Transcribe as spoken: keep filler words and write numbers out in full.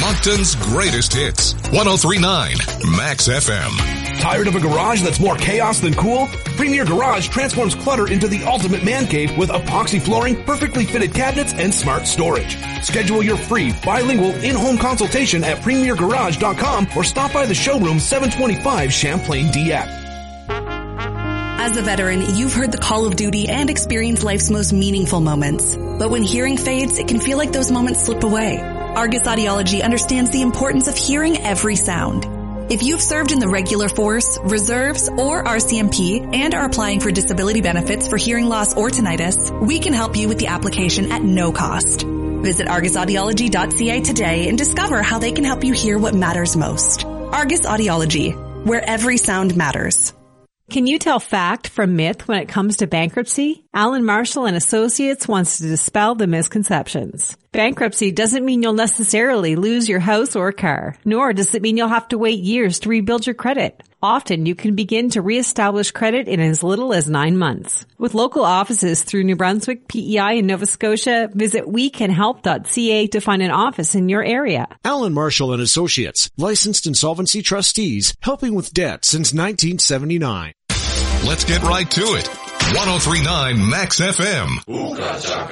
Moncton's greatest hits. one oh three point nine Max F M. Tired of a garage that's more chaos than cool? Premier Garage transforms clutter into the ultimate man cave with epoxy flooring, perfectly fitted cabinets, and smart storage. Schedule your free bilingual in-home consultation at premier garage dot com or stop by the showroom seven twenty-five Champlain D F. As a veteran, you've heard the call of duty and experienced life's most meaningful moments. But when hearing fades, it can feel like those moments slip away. Argus Audiology understands the importance of hearing every sound. If you've served in the regular force, reserves, or R C M P and are applying for disability benefits for hearing loss or tinnitus, we can help you with the application at no cost. Visit argus audiology dot c a today and discover how they can help you hear what matters most. Argus Audiology, where every sound matters. Can you tell fact from myth when it comes to bankruptcy? Alan Marshall and Associates wants to dispel the misconceptions. Bankruptcy doesn't mean you'll necessarily lose your house or car, nor does it mean you'll have to wait years to rebuild your credit. Often you can begin to reestablish credit in as little as nine months. With local offices through New Brunswick, P E I, and Nova Scotia, visit we can help dot c a to find an office in your area. Alan Marshall and Associates, licensed insolvency trustees, helping with debt since nineteen seventy-nine. Let's get right to it. one oh three point nine Max F M.